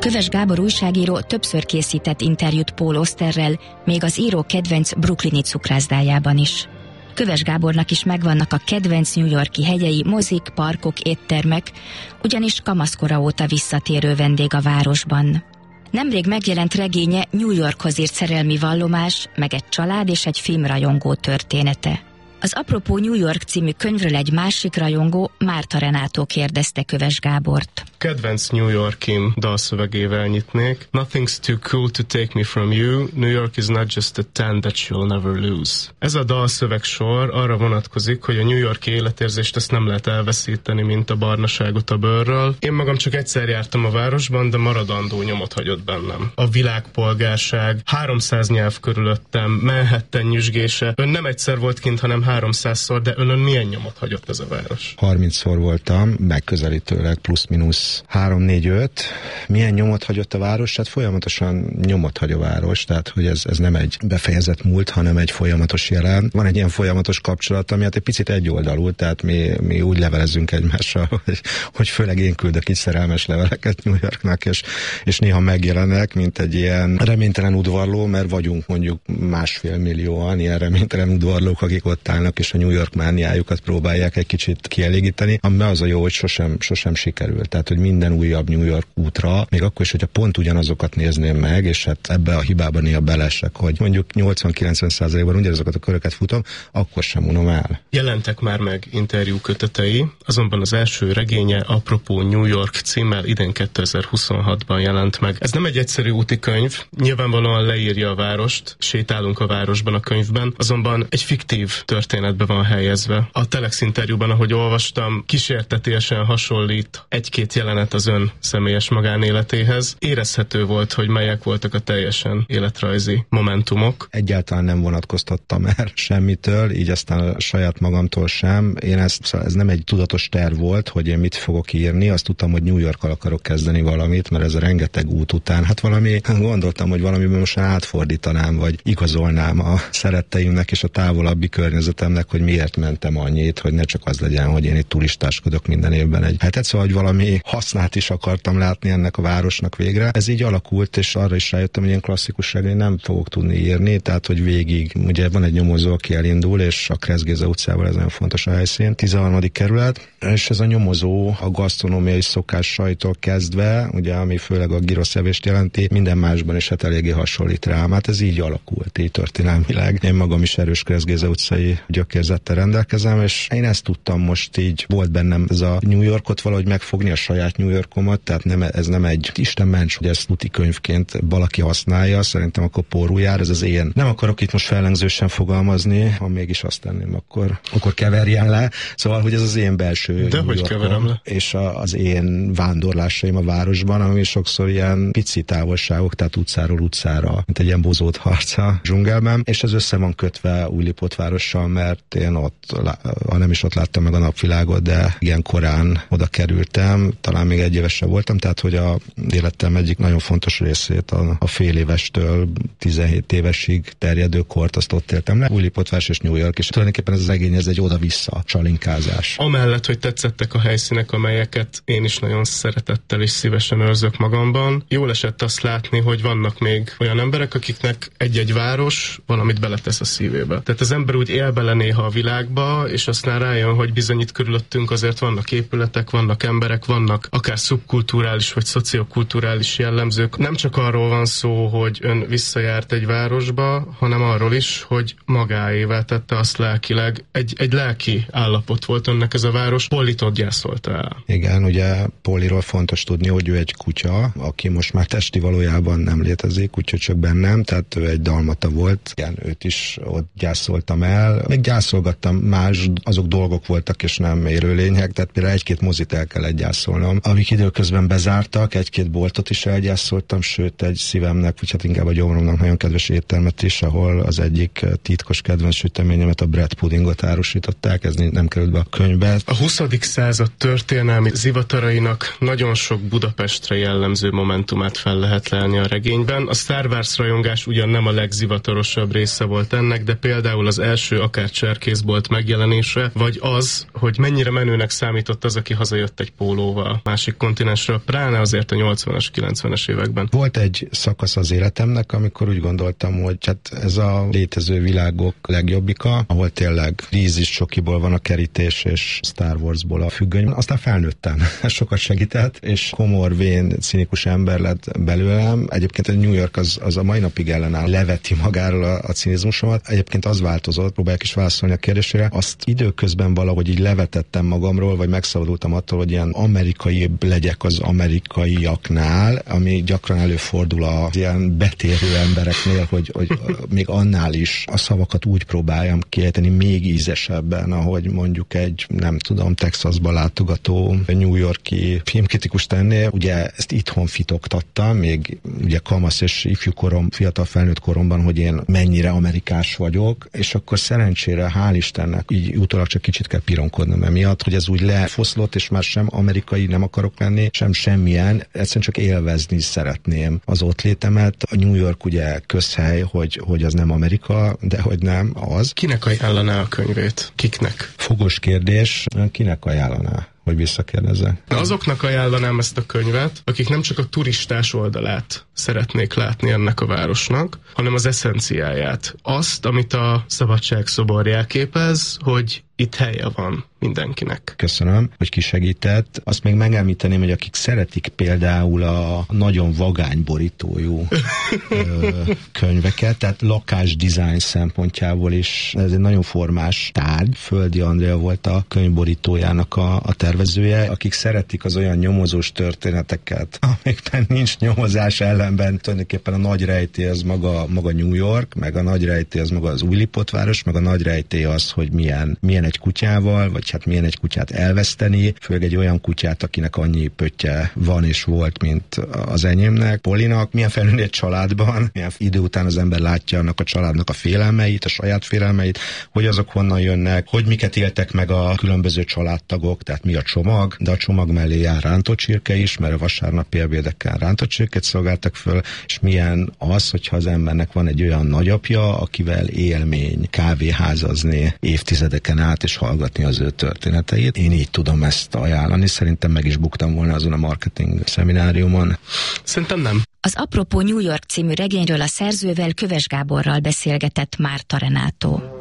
Köves Gábor újságíró többször készített interjút Paul Austerrel, még az író kedvenc brooklyni cukrászdájában is. Köves Gábornak is megvannak a kedvenc New York-i hegyei, mozik, parkok, éttermek, ugyanis kamaszkora óta visszatérő vendég a városban. Nemrég megjelent regénye New Yorkhoz írt szerelmi vallomás, meg egy család és egy filmrajongó története. Az Apropó New York című könyvről egy másik rajongó, Márta Renátó kérdezte Köves Gábort. Kedvenc New York-im dalszövegével nyitnék. Nothing's too cool to take me from you. New York is not just a town that you'll never lose. Ez a dalszövegsor arra vonatkozik, hogy a New York-i életérzést ezt nem lehet elveszíteni, mint a barnaságot a bőrről. Én magam csak egyszer jártam a városban, de maradandó nyomot hagyott bennem. A világpolgárság, 300 nyelv körülöttem, Manhattan nyüzsgése. Ön nem egyszer volt kint, hanem 300-szor, de önön milyen nyomot hagyott ez a város? 30-szor voltam, megközelítőleg plusz-minusz 3-4-5. Milyen nyomot hagyott a város? Hát folyamatosan nyomot hagy a város, tehát hogy ez nem egy befejezett múlt, hanem egy folyamatos jelen. Van egy ilyen folyamatos kapcsolat, ami hát egy picit egyoldalú, tehát mi úgy levelezünk egymással, hogy főleg én küldök így szerelmes leveleket New Yorknak, és néha megjelenek, mint egy ilyen reménytelen udvarló, mert vagyunk mondjuk 1,5 millióan ilyen reménytelen udvarlók, akik ott állnak, és a New York mániájukat próbálják egy kicsit kielégíteni, amiben az a jó, hogy sosem sikerül. Tehát, hogy minden újabb New York útra, még akkor is, hogyha pont ugyanazokat nézném meg, és hát ebbe a hibában néha belesek, hogy mondjuk 80-90%-ban ugyanazokat a köröket futom, akkor sem unom el. Jelentek már meg interjú kötetei, azonban az első regénye Apropó New York címmel idén 2026-ban jelent meg. Ez nem egy egyszerű úti könyv, nyilvánvalóan leírja a várost, sétálunk a városban a könyvben, azonban egy fiktív történetbe van helyezve. A Telex interjúban, ahogy olvastam, kísértetésen hasonlít egy-két jelenet az ön személyes magánéletéhez. Érezhető volt, hogy melyek voltak a teljesen életrajzi momentumok. Egyáltalán nem vonatkoztattam el semmitől, így aztán a saját magamtól sem. Ez nem egy tudatos terv volt, hogy én mit fogok írni. Azt tudtam, hogy New Yorkkal akarok kezdeni valamit, mert ez a rengeteg út után. Hát gondoltam, hogy valamiben most átfordítanám, vagy igazolnám a szeretteimnek és a távolabbi környezetemnek, hogy miért mentem annyit, hogy ne csak az legyen, hogy én itt turistáskodok minden évben egy hetet, szóval, hogy valami hasznát is akartam látni ennek a városnak végre. Ez így alakult, és arra is rájöttem, hogy ilyen klasszikus regényt nem fogok tudni írni, tehát, hogy végig, ugye van egy nyomozó, aki elindul, és a Kresz-Géza utcával ez nagyon fontos a helyszín, 13. kerület, és ez a nyomozó a gasztronómiai szokásaitól kezdve, ugye, ami főleg a gyroszevést jelenti, minden másban is hát eléggé hasonlít rám. Hát ez így alakult, így történelmileg. Én magam is erős Kresz-Géza utcai gyökérzettel rendelkezem, és én ezt tudtam most így, volt bennem ez a New Yorkot valahogy megfogni, a saját New Yorkomat, tehát ez nem egy Isten ments, hogy ezt úti könyvként valaki használja, szerintem akkor porul jár, ez az én. Nem akarok itt most fellengzősen fogalmazni, ha mégis azt tenném, akkor keverjen le. Szóval, hogy ez az én belső New Yorkom, és az én vándorlásaim a városban, ami sokszor ilyen pici távolságok, tehát utcáról utcára, mint egy ilyen bozót harca dzsungelben, és ez össze van kötve Újlipót várossal, mert én ott, ha nem is ott láttam meg a napvilágot, de igen korán oda kerültem, talán még 1 évesen voltam, tehát hogy a életem egyik nagyon fontos részét a fél évestől 17 évesig terjedő kort azt ott éltem le. Újlipótváros és New York, és tulajdonképpen ez az egény, ez egy oda-vissza csalinkázás. Amellett, hogy tetszettek a helyszínek, amelyeket én is nagyon szeretettel és szívesen őrzök magamban, jól esett azt látni, hogy vannak még olyan emberek, akiknek egy-egy város valamit beletesz a szívébe. Tehát az ember úgy él bele néha a világba, és aztán rájön, hogy bizony itt körülöttünk azért vannak épületek, vannak emberek, vannak akár szubkulturális vagy szociokulturális jellemzők. Nem csak arról van szó, hogy ön visszajárt egy városba, hanem arról is, hogy magáévá tette azt lelkileg. Egy lelki állapot volt önnek ez a város. Pollit ott gyászolta el. Igen, ugye Polliról fontos tudni, hogy ő egy kutya, aki most már testi valójában nem létezik, úgyhogy csak bennem, tehát ő egy dalmata volt. Igen, őt is ott gyászoltam el. Még gyászolgattam más, azok dolgok voltak, és nem élőlények, tehát például 1-2 mozit el kellett gyászolnom. Amik időközben bezártak, 1-2 boltot is elgyászoltam, sőt egy szívemnek, vagy hát inkább a gyomromnak nagyon kedves éttermet is, ahol az egyik titkos kedvenc süteményemet, a bread puddingot árusították, ez nem került be a könyvbe. A 20. század történelmi zivatarainak nagyon sok Budapestre jellemző momentumát fel lehet lelni a regényben. A Star Wars rajongás ugyan nem a legzivatorosabb része volt ennek, de például az első akár cserkészbolt megjelenése, vagy az, hogy mennyire menőnek számított az, aki hazajött egy pólóval másik kontinensről, pláne azért a 80-as, 90-es években. Volt egy szakasz az életemnek, amikor úgy gondoltam, hogy hát ez a létező világok legjobbika, ahol tényleg Rízis csokiból van a kerítés, és Star Warsból a függöny. Aztán felnőttem, ez sokat segített, és komor, vén, cinikus ember lett belőlem. Egyébként a New York az a mai napig ellenáll, leveti magáról a cinizmusomat. Egyébként az változott, próbálják is válaszolni a kérdésére. Azt időközben valahogy így levetettem magamról, vagy megszabadultam attól, hogy ilyen amerikaibb legyek az amerikaiaknál, ami gyakran előfordul az ilyen betérő embereknél, hogy még annál is a szavakat úgy próbáljam kiejteni még ízesebben, ahogy mondjuk egy, nem tudom, Texasba látogató New York-i filmkritikus tenné. Ugye ezt itthon fitoktattam, még ugye kamasz és ifjú korom, fiatal felnőtt koromban, hogy én mennyire amerikás vagyok, és akkor szerencsére, hál' Istennek, így utólag csak kicsit kell pironkodnom emiatt, hogy ez úgy lefoszlott, és már sem amerikai nem akarok lenni, sem semmilyen, egyszerűen csak élvezni szeretném az ott létemet. A New York ugye közhely, hogy az nem Amerika, de hogy nem az. Kinek ajánlaná a könyvét? Kiknek? Fogos kérdés, kinek ajánlaná? Hogy visszakérdezzek. Azoknak ajánlanám ezt a könyvet, akik nem csak a turistás oldalát szeretnék látni ennek a városnak, hanem az eszenciáját. Azt, amit a szabadságszobor jelképez, hogy itt helye van mindenkinek. Köszönöm, hogy kisegített. Azt még megemlíteném, hogy akik szeretik például a nagyon vagány borítójú könyveket, tehát lakásdizájn szempontjából is ez egy nagyon formás tárgy. Földi Andrea volt a könyvborítójának a tervezője, akik szeretik az olyan nyomozós történeteket, amikben nincs nyomozás ellenben. Tulajdonképpen a nagy rejtély az maga New York, meg a nagy rejtély az maga az Újlipott város, meg a nagy rejtély az, hogy milyen egy kutyával, vagy hát milyen egy kutyát elveszteni, főleg egy olyan kutyát, akinek annyi pöttye van és volt, mint az enyémnek, Polinak, milyen felnőtt egy családban, milyen idő után az ember látja annak a családnak a félelmeit, a saját félelmeit, hogy azok honnan jönnek, hogy miket éltek meg a különböző családtagok, tehát mi a csomag, de a csomag mellé jár rántott csirke is, mert a vasárnapi ebédeken rántott csirkét szolgáltak föl, és milyen az, hogyha az embernek van egy olyan nagyapja, akivel élmény kávéházazni évtizedeken át, és hallgatni az ő történeteit. Én így tudom ezt ajánlani, szerintem meg is buktam volna azon a marketing szemináriumon. Szerintem nem. Az Apropó New York című regényről a szerzővel, Köves Gáborral beszélgetett Márta Renátó.